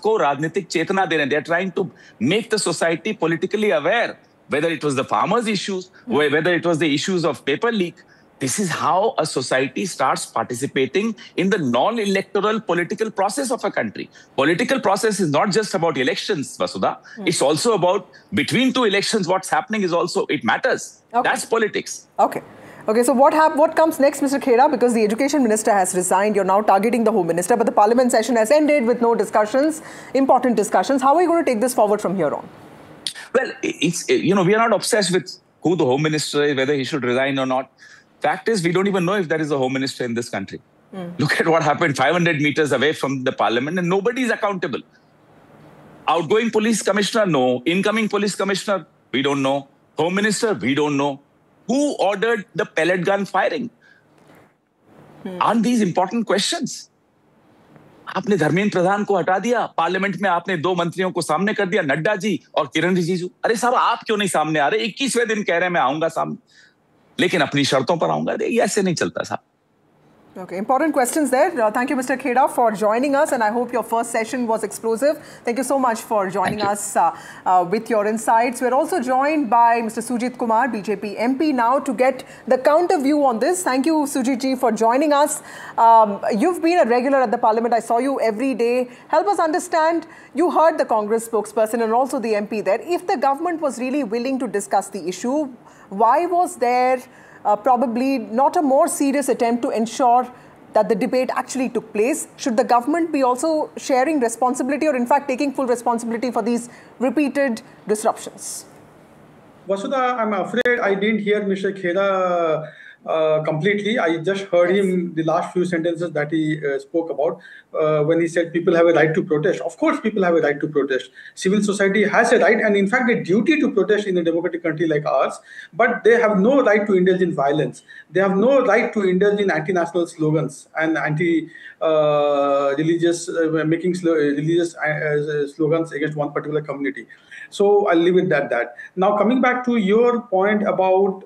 को राजनीतिक चेतना दे रहे हैं. They are trying to make the society politically aware, whether it was the farmers' issues, whether it was the issues of paper leak. This is how a society starts participating in the non-electoral political process of a country. Political process is not just about elections, Vasudha. It's also about between two elections, what's happening is also, it matters. Okay. That's politics. Okay. Okay, so what comes next, Mr. Khera? Because the Education Minister has resigned, you're now targeting the Home Minister, but the Parliament session has ended with no discussions, important discussions. How are you going to take this forward from here on? Well, we are not obsessed with who the Home Minister is, whether he should resign or not. Fact is, we don't even know if there is a Home Minister in this country. Look at what happened 500 meters away from the Parliament, and nobody is accountable. Outgoing police commissioner, no. Incoming police commissioner, we don't know. Home Minister, we don't know. Who ordered the pellet gun firing? Aren't these important questions? आपने धर्मेंद्र प्रधान को हटा दिया, parliament में आपने 2 मंत्रियों को सामने कर दिया, नड्डा जी और किरण रिजिजू. अरे साहब, आप क्यों नहीं सामने आ रहे? 21वें दिन कह रहे हैं मैं आऊंगा सामने, लेकिन अपनी शर्तों पर आऊंगा. ये ऐसे नहीं चलता साहब. Okay, important questions there. Thank you, Mr. Khera, for joining us, and I hope your first session was explosive. Thank you so much for joining us with your insights. We're also joined by Mr. Sujit Kumar, BJP MP, now to get the counter view on this. Thank you, Sujit ji, for joining us. You've been a regular at the Parliament. I saw you every day. Help us understand. You heard the Congress spokesperson and also the MP there. If the government was really willing to discuss the issue, why was there probably not a more serious attempt to ensure that the debate actually took place? Should the government be also sharing responsibility, or in fact taking full responsibility for these repeated disruptions? Vasudha, I'm afraid I didn't hear Mr. Khera completely. I just heard him the last few sentences that he spoke about when he said people have a right to protest. Of course, people have a right to protest. Civil society has a right and in fact a duty to protest in a democratic country like ours, but they have no right to indulge in violence. They have no right to indulge in anti-national slogans and anti-religious, making religious slogans against one particular community. So I'll leave it at that. Now, coming back to your point about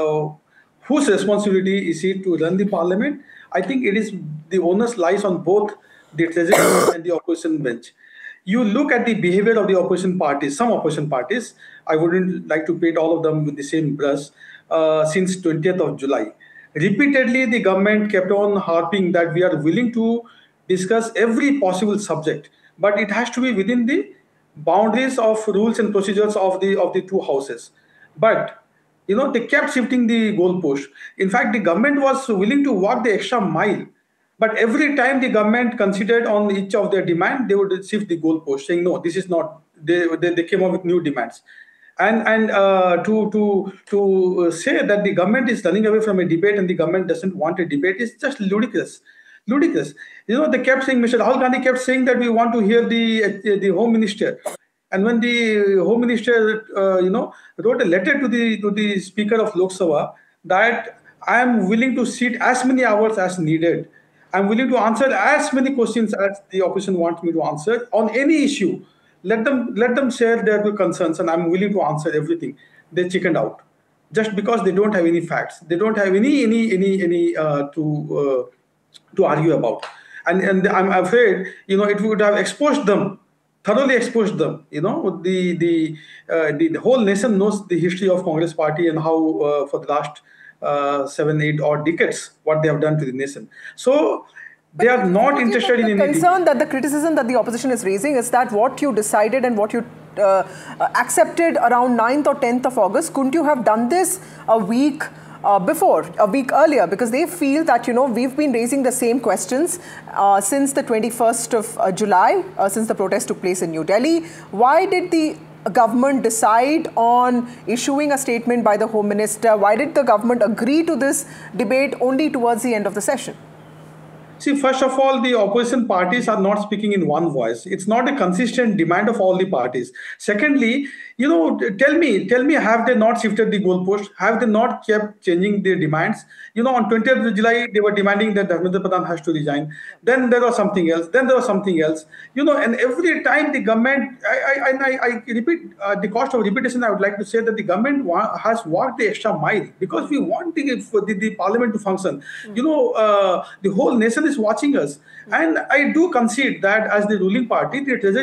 whose responsibility is it to run the Parliament? I think it is the onus lies on both the Treasury and the opposition bench. You look at the behavior of the opposition parties, some opposition parties, I wouldn't like to paint all of them with the same brush, since 20th of July. Repeatedly, the government kept on harping that we are willing to discuss every possible subject, but it has to be within the boundaries of rules and procedures of the two houses. But they kept shifting the goalpost. In fact, the government was willing to walk the extra mile. But every time the government considered on each of their demand, they would shift the goalpost, saying, no, this is not. They came up with new demands. And to say that the government is running away from a debate and the government doesn't want a debate is just ludicrous. Ludicrous. They kept saying, Mr. Rahul Gandhi kept saying that we want to hear the Home Minister. And when the Home Minister, wrote a letter to the Speaker of Lok Sabha that I am willing to sit as many hours as needed, I'm willing to answer as many questions as the opposition wants me to answer on any issue. Let them share their concerns, and I'm willing to answer everything. They chickened out just because they don't have any facts. They don't have any to argue about, and I'm afraid it would have exposed them. Thoroughly exposed them. The whole nation knows the history of Congress Party and how for the last 7, 8 odd decades what they have done to the nation. So they are not interested in any concern that the criticism that the opposition is raising is that what you decided and what you accepted around 9th or 10th of August, couldn't you have done this a week before, a week earlier? Because they feel that, we've been raising the same questions since the 21st of July, since the protest took place in New Delhi. Why did the government decide on issuing a statement by the Home Minister? Why did the government agree to this debate only towards the end of the session? See, first of all, the opposition parties are not speaking in one voice. It's not a consistent demand of all the parties. Secondly, tell me, have they not shifted the goalpost? Have they not kept changing their demands? On 20th of July, they were demanding that Dharmendra Pradhan has to resign. Then there was something else. Then there was something else. And every time the government, I repeat, the cost of repetition, I would like to say that the government has walked the extra mile because we want the parliament to function. The whole nation is watching us. And I do concede that as the ruling party, the